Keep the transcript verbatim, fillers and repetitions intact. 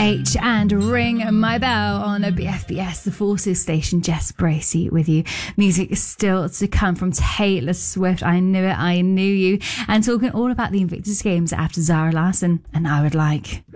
H and Ring My Bell on a B F B S, the Forces station. Jess Bracey with you. Music is still to come from Taylor Swift. I knew it, I knew you. And talking all about the Invictus Games after Zara Larsson. And I would like